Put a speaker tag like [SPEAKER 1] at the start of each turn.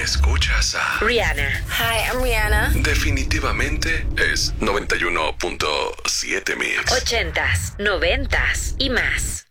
[SPEAKER 1] Escuchas a
[SPEAKER 2] Rihanna.
[SPEAKER 3] Hi, I'm Rihanna.
[SPEAKER 1] Definitivamente es 91.7 Mix.
[SPEAKER 2] 80s, 90s y más.